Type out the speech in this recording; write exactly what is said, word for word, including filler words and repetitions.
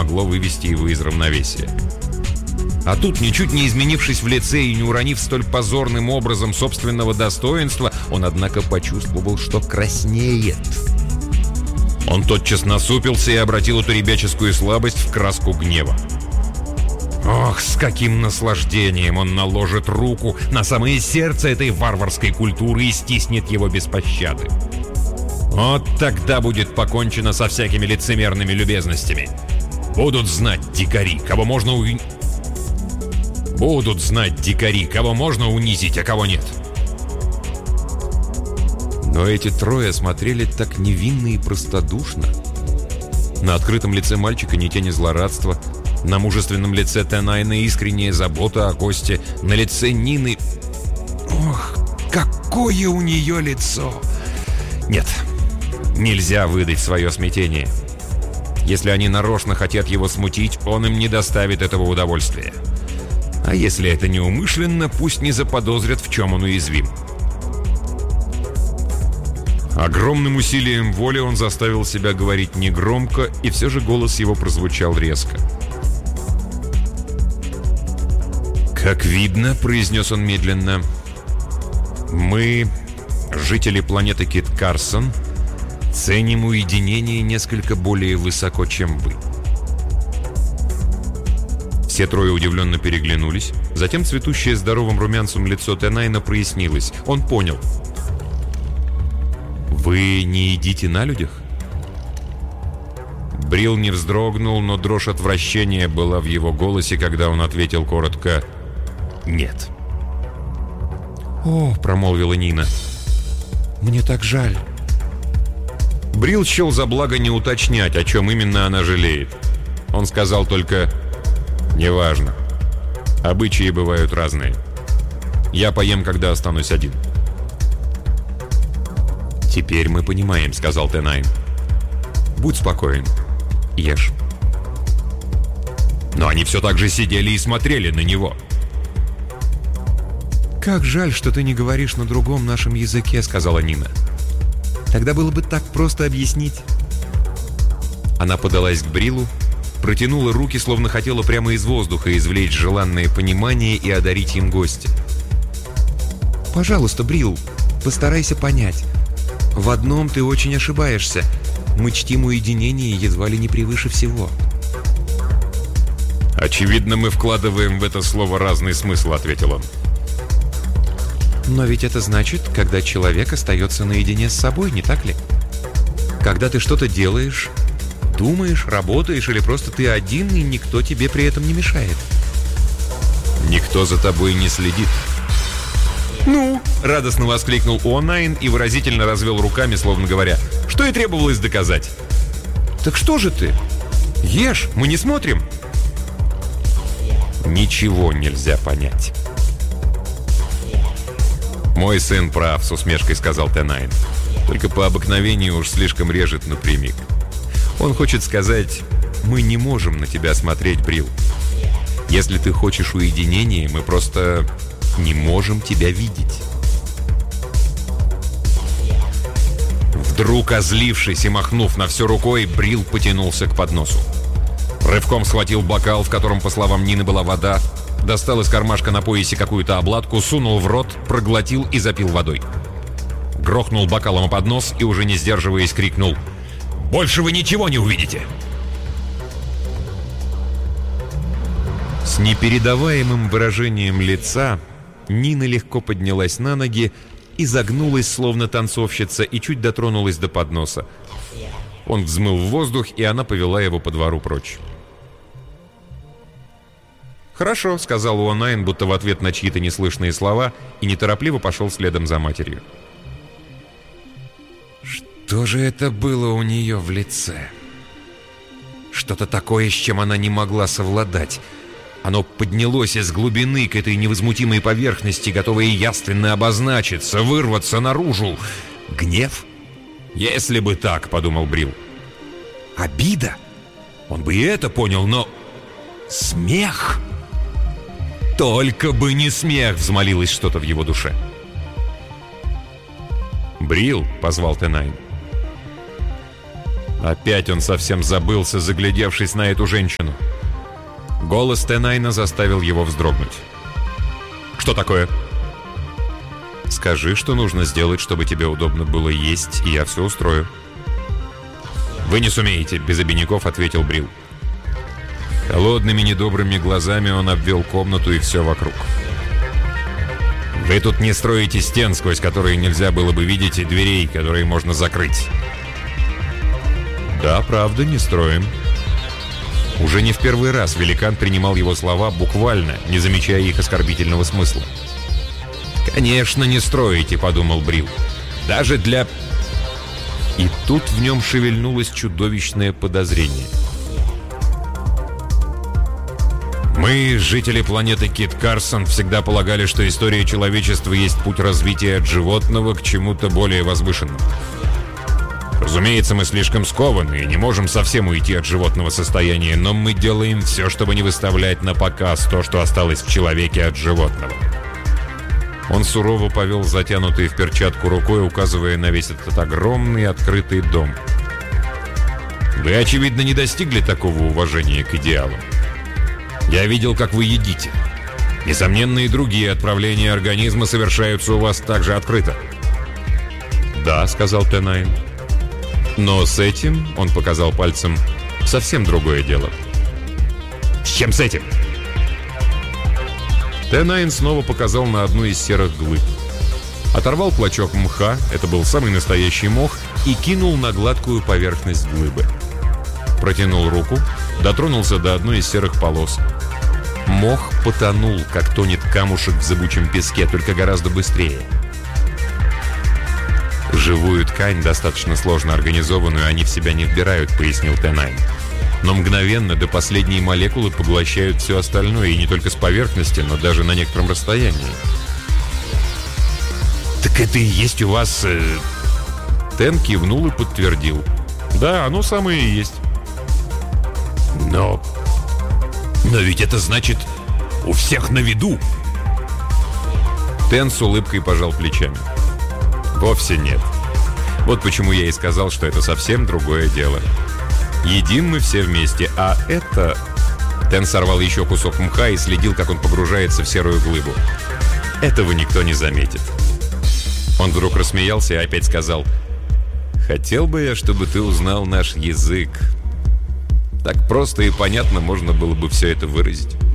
могло вывести его из равновесия. А тут, ничуть не изменившись в лице и не уронив столь позорным образом собственного достоинства, он, однако, почувствовал, что краснеет. Он тотчас насупился и обратил эту ребяческую слабость в краску гнева. Ох, с каким наслаждением он наложит руку на самое сердце этой варварской культуры и стиснет его без пощады. Вот тогда будет покончено со всякими лицемерными любезностями. Будут знать дикари, кого можно у... Будут знать дикари, кого можно унизить, а кого нет. Но эти трое смотрели так невинно и простодушно. На открытом лице мальчика ни тени злорадства, на мужественном лице Тенайна искренняя забота о госте, на лице Нины... Ох, какое у нее лицо! Нет, нельзя выдать свое смятение. Если они нарочно хотят его смутить, он им не доставит этого удовольствия. А если это неумышленно, пусть не заподозрят, в чем он уязвим. Огромным усилием воли он заставил себя говорить негромко, и все же голос его прозвучал резко. «Как видно, — произнес он медленно, — мы, жители планеты Кит Карсон, ценим уединение несколько более высоко, чем вы». Все трое удивленно переглянулись. Затем цветущее здоровым румянцем лицо Тенайна прояснилось. Он понял. «Вы не едите на людях?» Брил не вздрогнул, но дрожь отвращения была в его голосе, когда он ответил коротко «нет». «О, — промолвила Нина, — мне так жаль». Брил счел за благо не уточнять, о чем именно она жалеет. Он сказал только «неважно. Обычаи бывают разные. Я поем, когда останусь один». «Теперь мы понимаем, — сказал Тенайн. Будь спокоен. Ешь». Но они все так же сидели и смотрели на него. «Как жаль, что ты не говоришь на другом нашем языке, — сказала Нина. Тогда было бы так просто объяснить». Она подалась к Брилу, протянула руки, словно хотела прямо из воздуха извлечь желанное понимание и одарить им гостя. «Пожалуйста, Брил, постарайся понять. В одном ты очень ошибаешься. Мы чтим уединение едва ли не превыше всего». «Очевидно, мы вкладываем в это слово разный смысл», — ответил он. «Но ведь это значит, когда человек остается наедине с собой, не так ли? Когда ты что-то делаешь, думаешь, работаешь, или просто ты один, и никто тебе при этом не мешает». «Никто за тобой не следит». «Ну!» — радостно воскликнул О'Найн и выразительно развел руками, словно говоря, что и требовалось доказать. «Так что же ты? Ешь, мы не смотрим». Ничего нельзя понять. «Мой сын прав», — с усмешкой сказал Тенайн. «Только по обыкновению уж слишком режет напрямик. Он хочет сказать, мы не можем на тебя смотреть, Брил. Если ты хочешь уединения, мы просто не можем тебя видеть». Вдруг, озлившись и махнув на все рукой, Брил потянулся к подносу. Рывком схватил бокал, в котором, по словам Нины, была вода, достал из кармашка на поясе какую-то обладку, сунул в рот, проглотил и запил водой. Грохнул бокалом о поднос и, уже не сдерживаясь, крикнул: «Больше вы ничего не увидите!» С непередаваемым выражением лица Нина легко поднялась на ноги и загнулась, словно танцовщица, и чуть дотронулась до подноса. Он взмыл в воздух, и она повела его по двору прочь. «Хорошо», — сказал О'Найн, будто в ответ на чьи-то неслышные слова, и неторопливо пошел следом за матерью. Что же это было у нее в лице? Что-то такое, с чем она не могла совладать. Оно поднялось из глубины к этой невозмутимой поверхности, готовое явственно обозначиться, вырваться наружу. Гнев? Если бы так, — подумал Брил. Обида? Он бы и это понял, но... Смех? Только бы не смех, — взмолилось что-то в его душе. «Брил», — позвал Тенайн. Опять он совсем забылся, заглядевшись на эту женщину. Голос Тенайна заставил его вздрогнуть. «Что такое?» «Скажи, что нужно сделать, чтобы тебе удобно было есть, и я все устрою». «Вы не сумеете», — без обиняков ответил Брил. Холодными недобрыми глазами он обвел комнату и все вокруг. «Вы тут не строите стен, сквозь которые нельзя было бы видеть, и дверей, которые можно закрыть». «Да, правда, не строим». Уже не в первый раз великан принимал его слова буквально, не замечая их оскорбительного смысла. «Конечно, не строите», — подумал Брил. «Даже для...» И тут в нем шевельнулось чудовищное подозрение. «Мы, жители планеты Кит Карсон, всегда полагали, что история человечества есть путь развития от животного к чему-то более возвышенному. Разумеется, мы слишком скованы и не можем совсем уйти от животного состояния, но мы делаем все, чтобы не выставлять на показ то, что осталось в человеке от животного». Он сурово повел затянутой в перчатку рукой, указывая на весь этот огромный открытый дом. «Вы, очевидно, не достигли такого уважения к идеалам. Я видел, как вы едите. Несомненно, и другие отправления организма совершаются у вас так же открыто». «Да», — сказал Тенайн. «Но с этим, — он показал пальцем, — совсем другое дело». «С чем с этим?» Тенайн снова показал на одну из серых глыб. Оторвал клочок мха, это был самый настоящий мох, и кинул на гладкую поверхность глыбы. Протянул руку, дотронулся до одной из серых полос. Мох потонул, как тонет камушек в зыбучем песке, только гораздо быстрее. «Живую ткань, достаточно сложно организованную, они в себя не вбирают», — пояснил Тенайн. «Но мгновенно до последней молекулы поглощают все остальное, и не только с поверхности, но даже на некотором расстоянии». «Так это и есть у вас...» э... Тен кивнул и подтвердил. «Да, оно самое и есть». «Но... но ведь это значит, у всех на виду!» Тен с улыбкой пожал плечами. «Вовсе нет. Вот почему я и сказал, что это совсем другое дело. Едим мы все вместе, а это...» Тен сорвал еще кусок мха и следил, как он погружается в серую глыбу. «Этого никто не заметит». Он вдруг рассмеялся и опять сказал: «Хотел бы я, чтобы ты узнал наш язык. Так просто и понятно можно было бы все это выразить».